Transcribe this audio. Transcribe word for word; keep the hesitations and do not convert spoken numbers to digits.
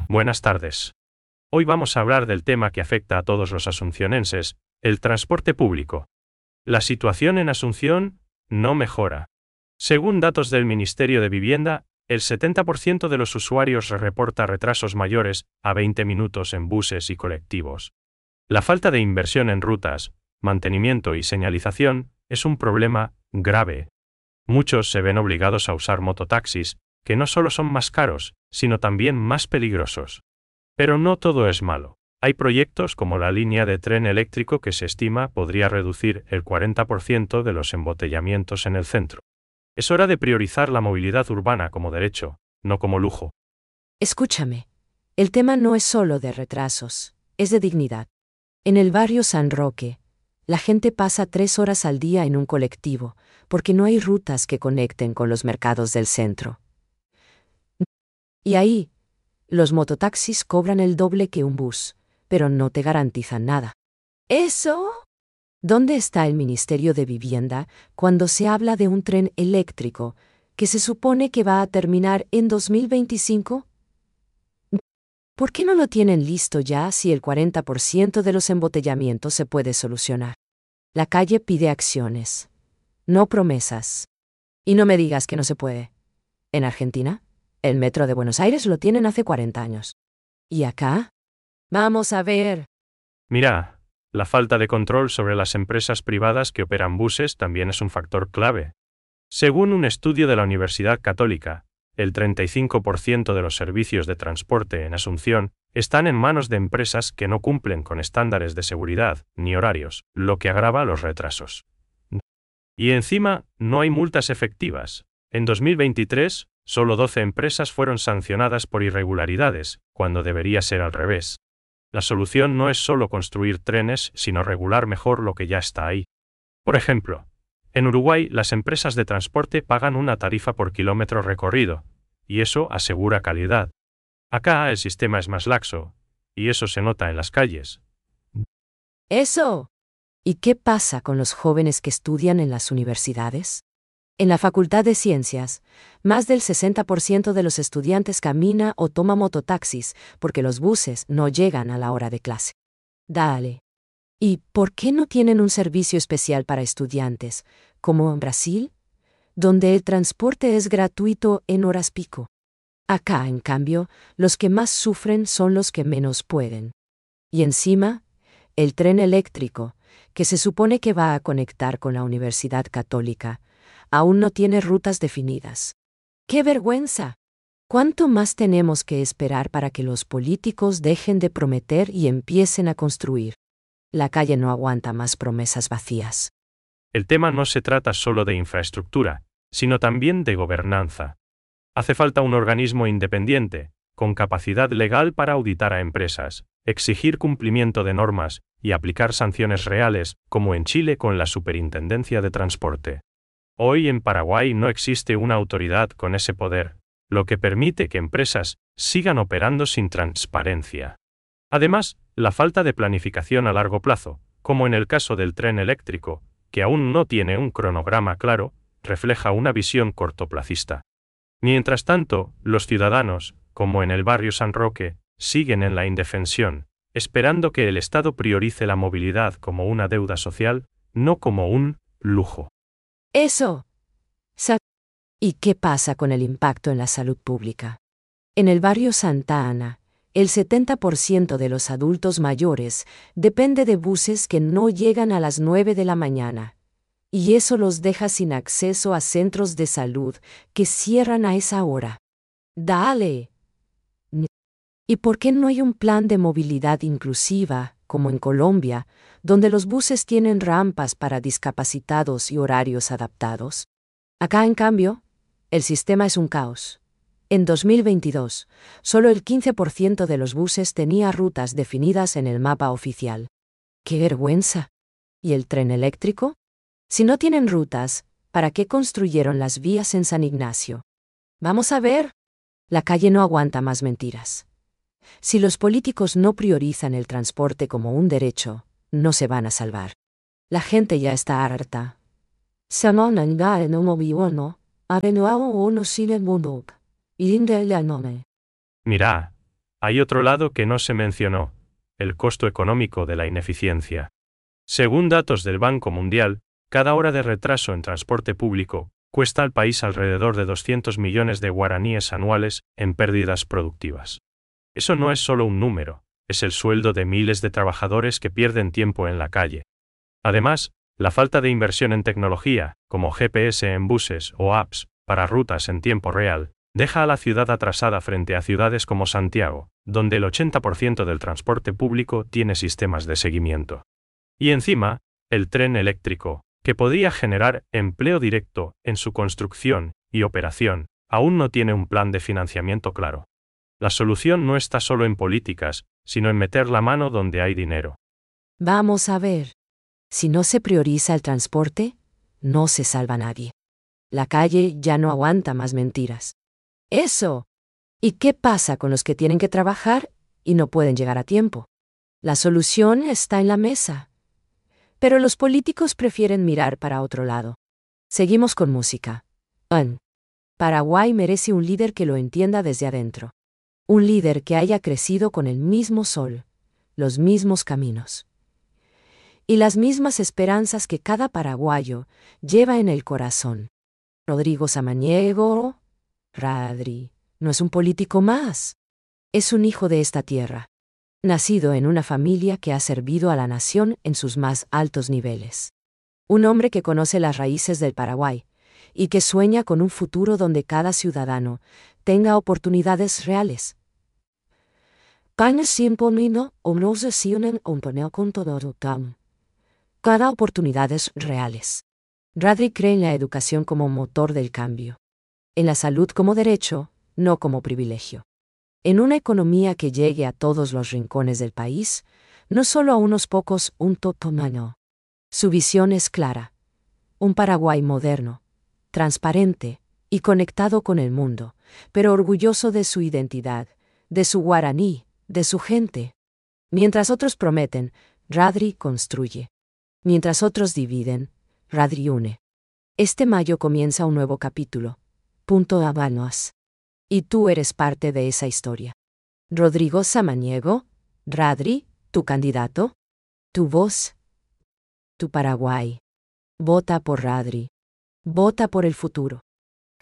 Buenas tardes. Hoy vamos a hablar del tema que afecta a todos los asuncionenses, el transporte público. La situación en Asunción no mejora. Según datos del Ministerio de Vivienda, el setenta por ciento de los usuarios reporta retrasos mayores a veinte minutos en buses y colectivos. La falta de inversión en rutas, mantenimiento y señalización es un problema grave. Muchos se ven obligados a usar mototaxis, que no solo son más caros, sino también más peligrosos. Pero no todo es malo. Hay proyectos como la línea de tren eléctrico que se estima podría reducir el cuarenta por ciento de los embotellamientos en el centro. Es hora de priorizar la movilidad urbana como derecho, no como lujo. Escúchame. El tema no es solo de retrasos, es de dignidad. En el barrio San Roque, la gente pasa tres horas al día en un colectivo, porque no hay rutas que conecten con los mercados del centro. Y ahí, los mototaxis cobran el doble que un bus, pero no te garantizan nada. ¿Eso? ¿Dónde está el Ministerio de Vivienda cuando se habla de un tren eléctrico que se supone que va a terminar en dos mil veinticinco? ¿Por qué no lo tienen listo ya si el cuarenta por ciento de los embotellamientos se puede solucionar? La calle pide acciones, no promesas. Y no me digas que no se puede. En Argentina, el metro de Buenos Aires lo tienen hace cuarenta años. ¿Y acá? Vamos a ver. Mira, la falta de control sobre las empresas privadas que operan buses también es un factor clave. Según un estudio de la Universidad Católica, el treinta y cinco por ciento de los servicios de transporte en Asunción están en manos de empresas que no cumplen con estándares de seguridad ni horarios, lo que agrava los retrasos. Y encima, no hay multas efectivas. En dos mil veintitrés, solo doce empresas fueron sancionadas por irregularidades, cuando debería ser al revés. La solución no es solo construir trenes, sino regular mejor lo que ya está ahí. Por ejemplo, en Uruguay las empresas de transporte pagan una tarifa por kilómetro recorrido, y eso asegura calidad. Acá el sistema es más laxo, y eso se nota en las calles. ¿Eso? ¿Y qué pasa con los jóvenes que estudian en las universidades? En la Facultad de Ciencias, más del sesenta por ciento de los estudiantes camina o toma mototaxis porque los buses no llegan a la hora de clase. Dale. ¿Y por qué no tienen un servicio especial para estudiantes, como en Brasil, donde el transporte es gratuito en horas pico? Acá, en cambio, los que más sufren son los que menos pueden. Y encima, el tren eléctrico, que se supone que va a conectar con la Universidad Católica, aún no tiene rutas definidas. ¡Qué vergüenza! ¿Cuánto más tenemos que esperar para que los políticos dejen de prometer y empiecen a construir? La calle no aguanta más promesas vacías. El tema no se trata solo de infraestructura, sino también de gobernanza. Hace falta un organismo independiente, con capacidad legal para auditar a empresas, exigir cumplimiento de normas y aplicar sanciones reales, como en Chile con la Superintendencia de Transporte. Hoy en Paraguay no existe una autoridad con ese poder, lo que permite que empresas sigan operando sin transparencia. Además, la falta de planificación a largo plazo, como en el caso del tren eléctrico, que aún no tiene un cronograma claro, refleja una visión cortoplacista. Mientras tanto, los ciudadanos, como en el barrio San Roque, siguen en la indefensión, esperando que el Estado priorice la movilidad como una deuda social, no como un lujo. ¿Eso? ¿Y qué pasa con el impacto en la salud pública? En el barrio Santa Ana, el setenta por ciento de los adultos mayores depende de buses que no llegan a las nueve de la mañana, y eso los deja sin acceso a centros de salud que cierran a esa hora. ¡Dale! ¿Y por qué no hay un plan de movilidad inclusiva, como en Colombia, donde los buses tienen rampas para discapacitados y horarios adaptados? Acá, en cambio, el sistema es un caos. En dos mil veintidós, solo el quince por ciento de los buses tenía rutas definidas en el mapa oficial. ¡Qué vergüenza! ¿Y el tren eléctrico? Si no tienen rutas, ¿para qué construyeron las vías en San Ignacio? Vamos a ver. La calle no aguanta más mentiras. Si los políticos no priorizan el transporte como un derecho, no se van a salvar. La gente ya está harta. Mirá, Hay otro lado que no se mencionó, el costo económico de la ineficiencia. Según datos del Banco Mundial, cada hora de retraso en transporte público cuesta al país alrededor de doscientos millones de guaraníes anuales en pérdidas productivas. Eso no es solo un número, es el sueldo de miles de trabajadores que pierden tiempo en la calle. Además, la falta de inversión en tecnología, como G P S en buses o apps para rutas en tiempo real, deja a la ciudad atrasada frente a ciudades como Santiago, donde el ochenta por ciento del transporte público tiene sistemas de seguimiento. Y encima, el tren eléctrico, que podría generar empleo directo en su construcción y operación, aún no tiene un plan de financiamiento claro. La solución no está solo en políticas, sino en meter la mano donde hay dinero. Vamos a ver. Si no se prioriza el transporte, no se salva nadie. La calle ya no aguanta más mentiras. ¡Eso! ¿Y qué pasa con los que tienen que trabajar y no pueden llegar a tiempo? La solución está en la mesa. Pero los políticos prefieren mirar para otro lado. Seguimos con música. Un. Paraguay merece un líder que lo entienda desde adentro. Un líder que haya crecido con el mismo sol, los mismos caminos y las mismas esperanzas que cada paraguayo lleva en el corazón. Rodrigo Samaniego, Radri, no es un político más. Es un hijo de esta tierra, nacido en una familia que ha servido a la nación en sus más altos niveles. Un hombre que conoce las raíces del Paraguay y que sueña con un futuro donde cada ciudadano tenga oportunidades reales. Cada oportunidades reales. Radri cree en la educación como motor del cambio. En la salud como derecho, no como privilegio. En una economía que llegue a todos los rincones del país, no solo a unos pocos, un totomano. Su visión es clara. Un Paraguay moderno, transparente y conectado con el mundo, pero orgulloso de su identidad, de su guaraní, de su gente. Mientras otros prometen, Radri construye. Mientras otros dividen, Radri une. Este mayo comienza un nuevo capítulo. Punto Habanos. Y tú eres parte de esa historia. Rodrigo Samaniego, Radri, tu candidato, tu voz, tu Paraguay. Vota por Radri. Vota por el futuro.